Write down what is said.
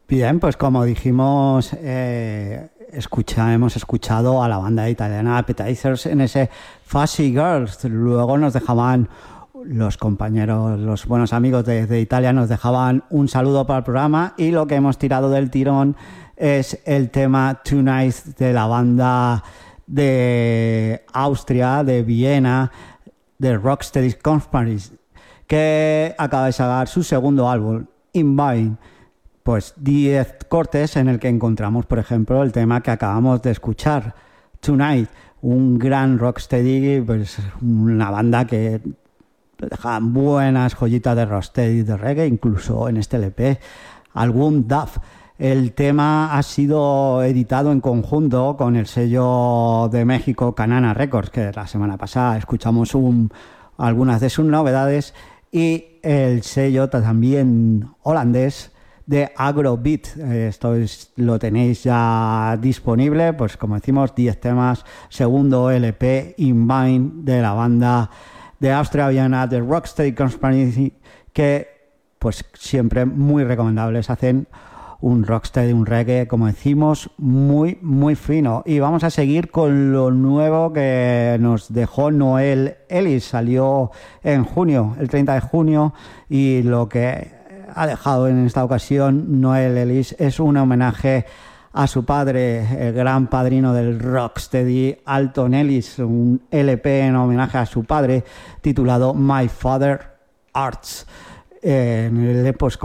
Bien, pues como dijimos, hemos escuchado a la banda italiana Appetizers en ese Fuzzy Girls. Luego nos dejaban los compañeros, los buenos amigos de Italia, nos dejaban un saludo para el programa, y lo que hemos tirado del tirón es el tema Tonight de la banda de Austria, de Viena, de Rocksteady Conspiracy, que acaba de sacar su segundo álbum, In Vain. Pues 10 cortes en el que encontramos, por ejemplo, el tema que acabamos de escuchar, Tonight, un gran rocksteady, pues una banda que deja buenas joyitas de rocksteady, de reggae, incluso en este LP, algún Duff. El tema ha sido editado en conjunto con el sello de México Canana Records, que la semana pasada escuchamos algunas de sus novedades, y el sello también holandés de Agrobeat. Lo tenéis ya disponible, pues como decimos, 10 temas, segundo LP In Vain de la banda de Austria-Viena, de Rocksteady Conspiracy, que pues siempre muy recomendables. Hacen un rocksteady, un reggae, como decimos, muy muy fino. Y vamos a seguir con lo nuevo que nos dejó Noel Ellis. Salió en junio, el 30 de junio, y lo que ha dejado en esta ocasión Noel Ellis es un homenaje a su padre, el gran padrino del rocksteady, Alton Ellis, un LP en homenaje a su padre titulado My Father Arts. Pues